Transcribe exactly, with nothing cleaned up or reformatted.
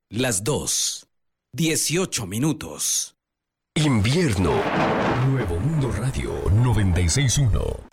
Las dos. Dieciocho minutos. Invierno. Nuevo Mundo Radio noventa y seis punto uno.